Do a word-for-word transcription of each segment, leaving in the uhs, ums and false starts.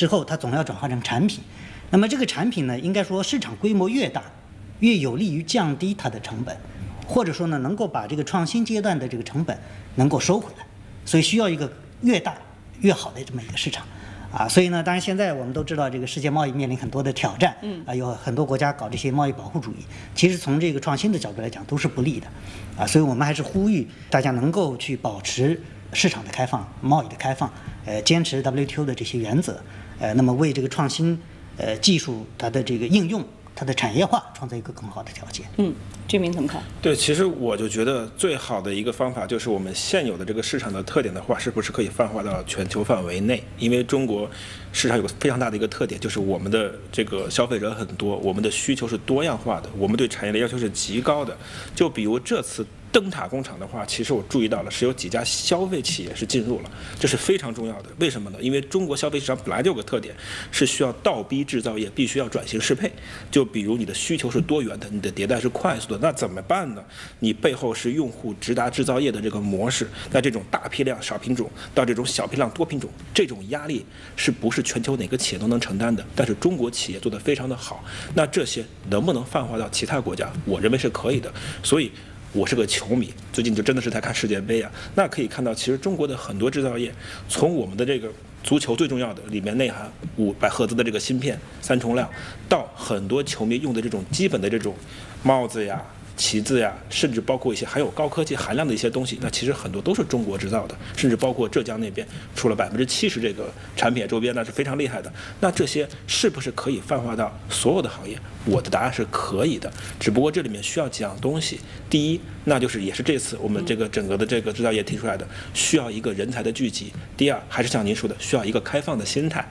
之后，它总要转化成产品。那么这个产品呢，应该说市场规模越大，越有利于降低它的成本，或者说呢，能够把这个创新阶段的这个成本能够收回来。所以需要一个越大越好的这么一个市场。啊，所以呢，当然现在我们都知道，这个世界贸易面临很多的挑战，嗯，啊，有很多国家搞这些贸易保护主义，其实从这个创新的角度来讲都是不利的，啊，所以我们还是呼吁大家能够去保持市场的开放、贸易的开放，呃，坚持 W T O 的这些原则，呃，那么为这个创新，呃，技术它的这个应用、它的产业化创造一个更好的条件。 嗯，居民怎么看？ 对，其实我就觉得最好的一个方法就是我们现有的这个市场的特点的话，是不是可以泛化到全球范围内？因为中国市场有个非常大的一个特点，就是我们的这个消费者很多，我们的需求是多样化的，我们对产业的要求是极高的。就比如这次灯塔工厂的话，其实我注意到了是有几家消费企业是进入了，这是非常重要的。为什么呢？因为中国消费市场本来就有个特点，是需要倒逼制造业必须要转型适配。就比如你的需求是多元的，你的迭代是快速的，那怎么办呢？你背后是用户直达制造业的这个模式，那这种大批量少品种到这种小批量多品种，这种压力是不是全球哪个企业都能承担的？但是中国企业做得非常的好，那这些能不能泛化到其他国家？我认为是可以的。所以我是个球迷，最近就真的是在看世界杯啊。那可以看到，其实中国的很多制造业，从我们的这个足球最重要的里面内含五百赫兹的这个芯片三重量，到很多球迷用的这种基本的这种帽子呀、旗子呀，甚至包括一些含有高科技含量的一些东西，那其实很多都是中国制造的，甚至包括浙江那边出了百分之七十这个产品周边，那是非常厉害的。那这些是不是可以泛化到所有的行业？我的答案是可以的，只不过这里面需要几样东西。第一，那就是也是这次我们这个整个的这个制造业提出来的，需要一个人才的聚集。第二，还是像您说的，需要一个开放的心态。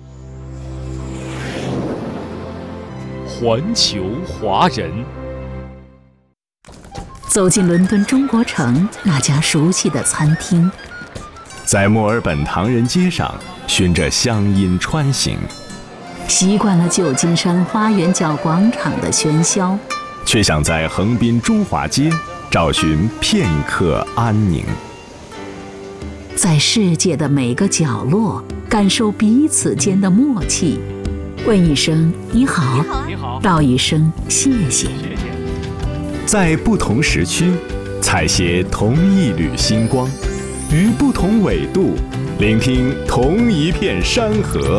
环球华人。 走进伦敦中国城那家熟悉的餐厅， 在墨尔本唐人街上循着乡音穿行， 习惯了旧金山花园角广场的喧嚣， 却想在横滨中华街找寻片刻安宁。 在世界的每个角落感受彼此间的默契，问一声你好， 你好， 道一声谢谢。 在不同时区采撷同一缕星光，于不同纬度聆听同一片山河。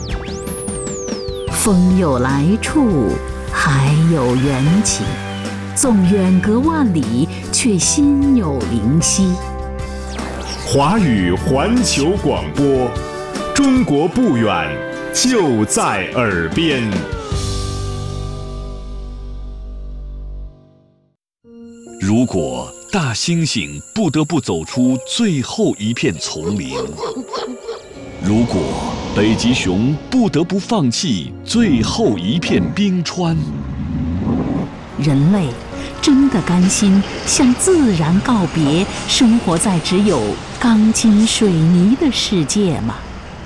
风有来处，海有缘起，纵远隔万里，却心有灵犀。 华语环球广播，中国不远，就在耳边。如果大猩猩不得不走出最后一片丛林，如果北极熊不得不放弃最后一片冰川， 人类真的甘心向自然告别，生活在只有钢筋水泥的世界吗？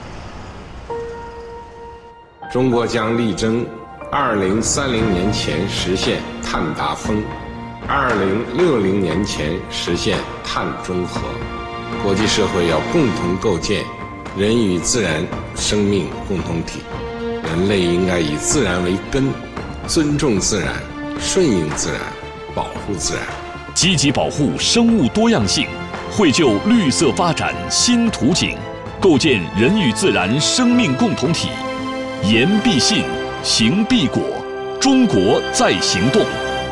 中国将力争二零三零年前实现碳达峰，二零六零年前实现碳中和。国际社会要共同构建人与自然生命共同体，人类应该以自然为根，尊重自然，顺应自然，保护自然， 积极保护生物多样性，绘就绿色发展新图景，构建人与自然生命共同体。言必信，行必果，中国在行动。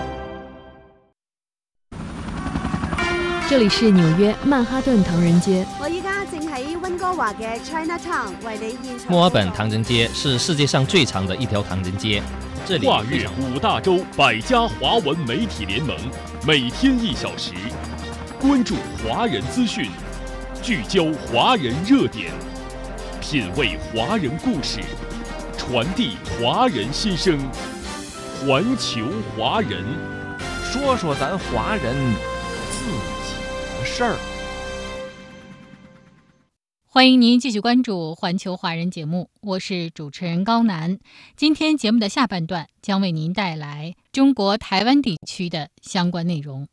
这里是纽约曼哈顿唐人街。 我依家正喺温哥华嘅 Chinatown 为你现场。 墨尔本唐人街是世界上最长的一条唐人街，这里跨越五大洲百家华文媒体联盟，每天一小时，关注华人资讯，聚焦华人热点，品味华人故事，传递华人心声。环球华人， 说说咱华人自己的事儿。 欢迎您继续关注环球华人节目，我是主持人高楠。今天节目的下半段将为您带来中国台湾地区的相关内容。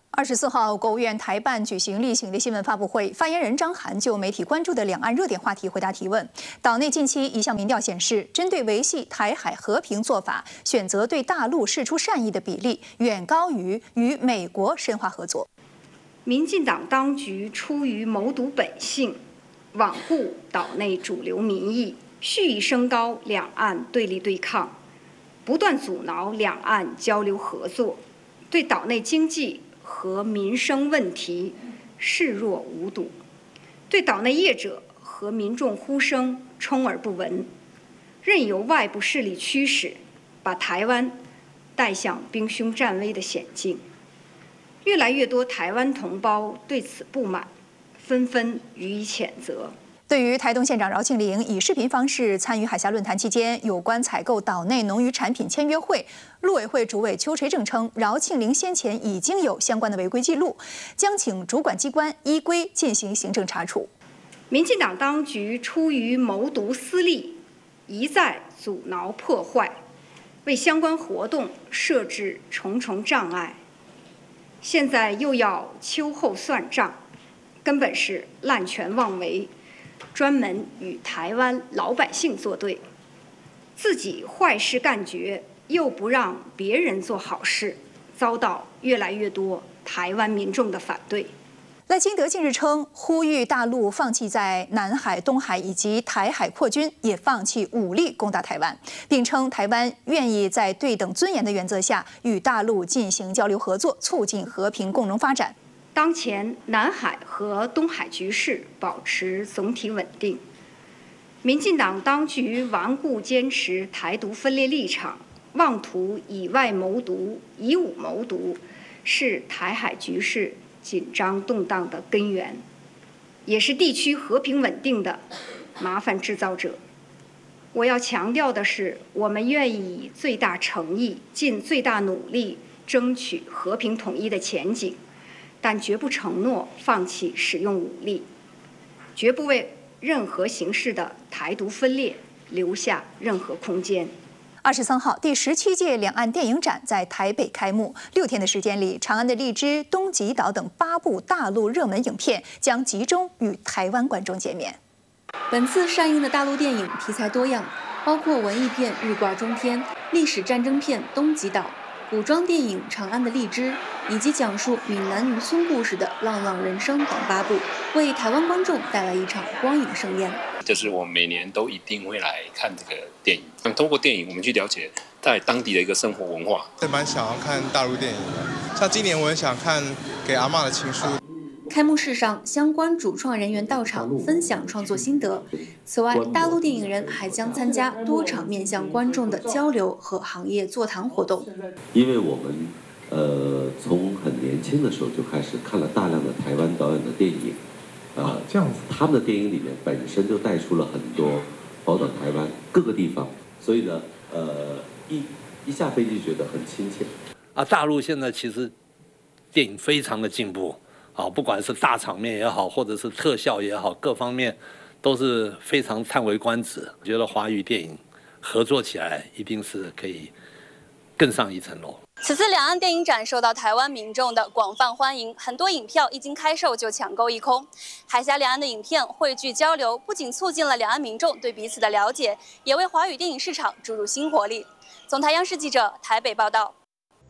二十四号，国务院台办举行例行的新闻发布会，发言人张涵就媒体关注的两岸热点话题回答提问。岛内近期一项民调显示，针对维系台海和平做法，选择对大陆释出善意的比例远高于与美国深化合作。 民进党当局出于谋独本性，罔顾岛内主流民意，蓄意升高两岸对立对抗，不断阻挠两岸交流合作，对岛内经济和民生问题视若无睹，对岛内业者和民众呼声充耳不闻，任由外部势力驱使，把台湾带向兵凶战危的险境。越来越多台湾同胞对此不满，纷纷予以谴责。 对于台东县长饶庆铃以视频方式参与海峡论坛期间有关采购岛内农渔产品签约会，陆委会主委邱垂正称，饶庆铃先前已经有相关的违规记录，将请主管机关依规进行行政查处。 民进党当局出于谋独私利，一再阻挠破坏，为相关活动设置重重障碍，现在又要秋后算账，根本是滥权妄为，专门与台湾老百姓作对，自己坏事干绝，又不让别人做好事，遭到越来越多台湾民众的反对。 赖清德近日称，呼吁大陆放弃在南海、东海以及台海扩军，也放弃武力攻打台湾，并称台湾愿意在对等尊严的原则下与大陆进行交流合作，促进和平共荣发展。 当前南海和东海局势保持总体稳定，民进党当局顽固坚持台独分裂立场，妄图以外谋独、以武谋独，是台海局势紧张动荡的根源，也是地区和平稳定的麻烦制造者。我要强调的是，我们愿意以最大诚意、尽最大努力争取和平统一的前景，但绝不承诺放弃使用武力，绝不为任何形式的台独分裂留下任何空间。 二十三号，第十七届两岸电影展在台北开幕。六天的时间里，长安的荔枝、东极岛等八部大陆热门影片将集中与台湾观众见面。 本次上映的大陆电影题材多样，包括文艺片《日挂中天》、历史战争片《东极岛》、古装电影《长安的荔枝》，以及讲述闽南渔村故事的《浪浪人生》等八部，为台湾观众带来一场光影盛宴。 就是我们每年都一定会来看这个电影，通过电影我们去了解在当地的一个生活文化。 也蛮想要看大陆电影的，像今年我很想看《给阿嬷的情书》。 开幕式上，相关主创人员到场分享创作心得。此外，大陆电影人还将参加多场面向观众的交流和行业座谈活动。 因为我们呃从很年轻的时候就开始看了大量的台湾导演的电影。呃，这样子，他们的电影里面本身就带出了很多宝岛台湾各个地方，所以呢，呃，一一下飞机觉得很亲切。 啊，大陆现在其实电影非常的进步，啊，不管是大场面也好，或者是特效也好，各方面都是非常叹为观止。我觉得华语电影合作起来一定是可以更上一层楼。 此次两岸电影展受到台湾民众的广泛欢迎，很多影票一经开售就抢购一空。海峡两岸的影片汇聚交流，不仅促进了两岸民众对彼此的了解，也为华语电影市场注入新活力。总台央视记者台北报道。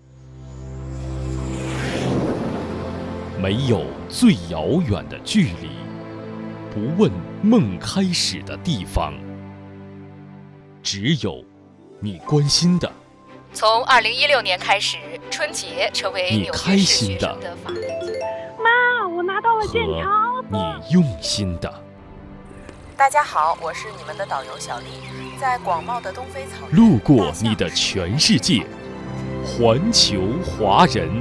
没有最遥远的距离，不问梦开始的地方，只有你关心的。 从二零一六年开始，春节成为纽约市学生的法定节日。 妈，我拿到了健康。 你用心的。 大家好，我是你们的导游小丽，在广袤的东非草原。 路过你的全世界，环球华人。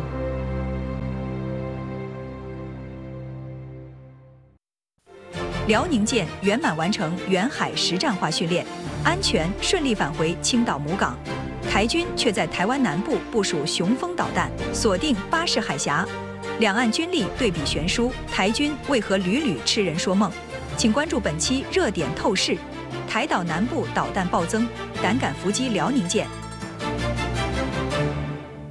辽宁舰圆满完成远海实战化训练，安全顺利返回青岛母港。台军却在台湾南部部署雄风导弹，锁定巴士海峡。两岸军力对比悬殊，台军为何屡屡痴人说梦？请关注本期热点透视：台岛南部导弹暴增，胆敢伏击辽宁舰。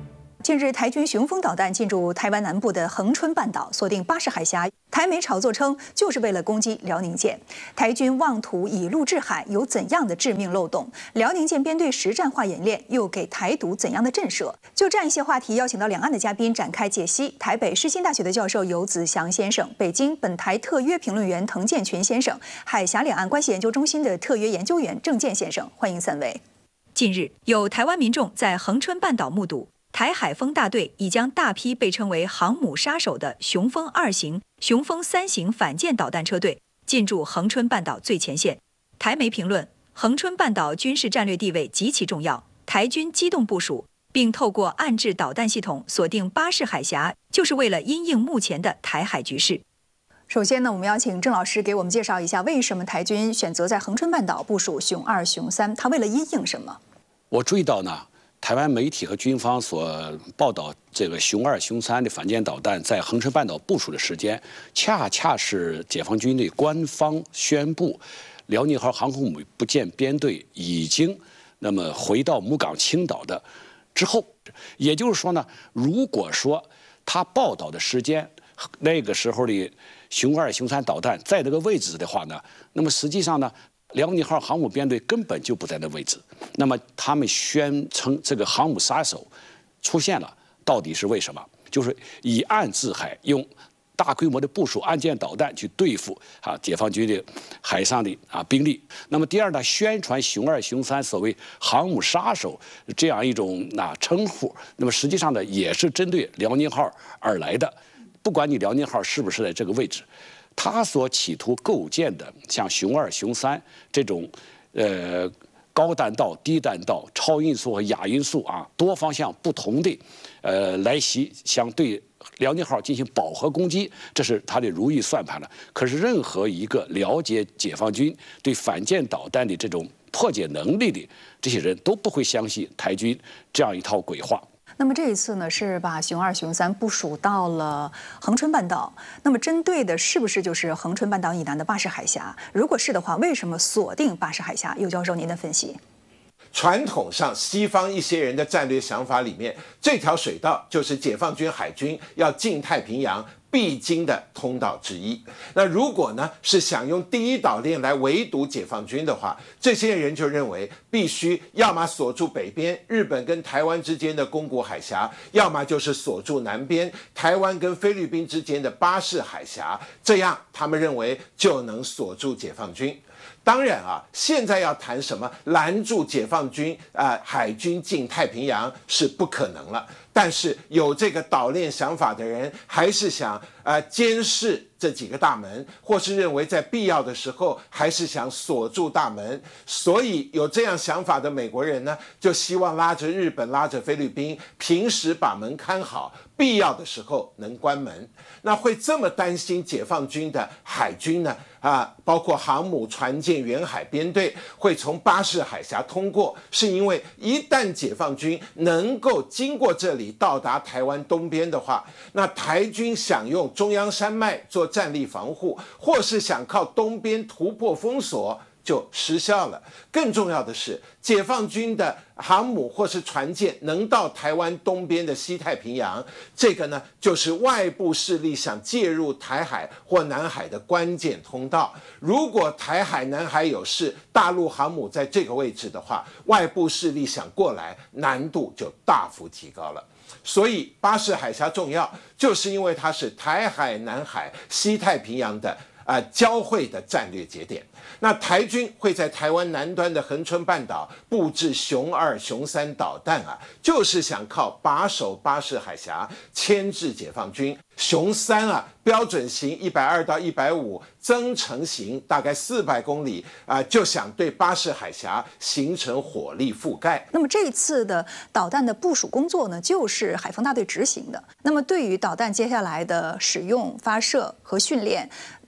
近日，台军雄风导弹进入台湾南部的恒春半岛，锁定巴士海峡。台媒炒作称，就是为了攻击辽宁舰。台军妄图以陆制海，有怎样的致命漏洞？辽宁舰编队实战化演练又给台独怎样的震慑？就这样一些话题，邀请到两岸的嘉宾展开解析。台北世新大学的教授游子祥先生，北京本台特约评论员滕建群先生，海峡两岸关系研究中心的特约研究员郑健先生，欢迎三位。近日，有台湾民众在恒春半岛目睹台海风大队已将大批被称为航母杀手的雄风二型、雄风三型反舰导弹车队进驻恒春半岛最前线。台媒评论，恒春半岛军事战略地位极其重要，台军机动部署，并透过岸置导弹系统锁定巴士海峡，就是为了因应目前的台海局势。首先呢，我们邀请郑老师给我们介绍一下，为什么台军选择在恒春半岛部署雄二、雄三？他为了因应什么？ 我注意到呢，台湾媒体和军方所报道这个雄二、雄三的反舰导弹在恒春半岛部署的时间，恰恰是解放军的官方宣布辽宁号航空母部舰编队已经那么回到母港青岛的之后。也就是说呢，如果说他报道的时间那个时候的雄二、雄三导弹在这个位置的话呢，那么实际上呢，辽宁号航母编队根本就不在那位置。那么他们宣称这个航母杀手出现了，到底是为什么？就是以岸制海，用大规模的部署岸舰导弹去对付啊解放军的海上的啊兵力。那么第二呢，宣传雄二、雄三所谓航母杀手这样一种啊称呼，那么实际上呢，也是针对辽宁号而来的。不管你辽宁号是不是在这个位置，他所企图构建的像雄二、雄三这种，呃，高弹道、低弹道、超音速和亚音速啊，多方向不同的，呃，来袭，相对辽宁号进行饱和攻击，这是他的如意算盘了。可是任何一个了解解放军对反舰导弹的这种破解能力的这些人都不会相信台军这样一套鬼话。 那么这一次呢，是把雄二、雄三部署到了恒春半岛。那么针对的是不是就是恒春半岛以南的巴士海峡？如果是的话，为什么锁定巴士海峡？尤教授，您的分析。 传统上，西方一些人的战略想法里面，这条水道就是解放军海军要进太平洋必经的通道之一。那如果呢是想用第一岛链来围堵解放军的话，这些人就认为必须要么锁住北边日本跟台湾之间的宫古海峡，要么就是锁住南边台湾跟菲律宾之间的巴士海峡，这样他们认为就能锁住解放军。当然啊，现在要谈什么拦住解放军啊、呃、海军进太平洋是不可能了。但是有这个岛链想法的人，还是想呃监视这几个大门，或是认为在必要的时候还是想锁住大门。所以有这样想法的美国人呢，就希望拉着日本、拉着菲律宾，平时把门看好，必要的时候能关门。那会这么担心解放军的海军呢？啊，包括航母、船舰、远海编队会从巴士海峡通过，是因为一旦解放军能够经过这里到达台湾东边的话，那台军想用中央山脉做战力防护，或是想靠东边突破封锁，就失效了。更重要的是，解放军的航母或是船舰能到台湾东边的西太平洋，这个呢就是外部势力想介入台海或南海的关键通道。如果台海、南海有事，大陆航母在这个位置的话，外部势力想过来，难度就大幅提高了。所以巴士海峡重要，就是因为它是台海、南海、西太平洋的啊、呃、交汇的战略节点。那台军会在台湾南端的恒春半岛布置雄二、雄三导弹啊，就是想靠把守巴士海峡，牵制解放军。雄三啊，标准型一百二到一百五，增程型大概四百公里啊、呃，就想对巴士海峡形成火力覆盖。 那么这一次的导弹的部署工作呢，就是海风大队执行的。那么对于导弹接下来的使用、发射和训练，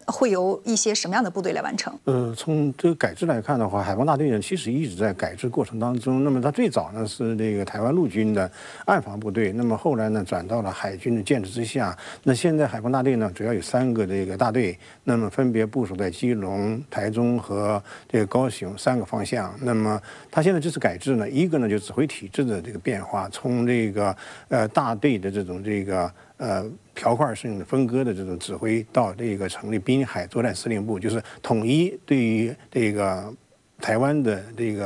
会由一些什么样的部队来完成？ 呃，从这个改制来看的话，海防大队呢其实一直在改制过程当中。那么它最早呢是这个台湾陆军的岸防部队，那么后来呢转到了海军的建制之下。那现在海防大队呢主要有三个这个大队，那么分别部署在基隆、台中和这个高雄三个方向。那么它现在这次改制呢，一个呢就指挥体制的这个变化，从这个呃大队的这种这个呃。条块式的分割的这种指挥，到这个成立滨海作战司令部，就是统一对于这个台湾的这个